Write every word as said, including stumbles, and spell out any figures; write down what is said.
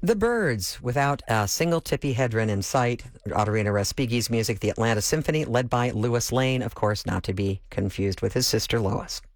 The Byrds, without a single Tippi Hedren in sight. Autorino Respighi's music, the Atlanta Symphony, led by Lois Lane, of course, not to be confused with his sister Lois.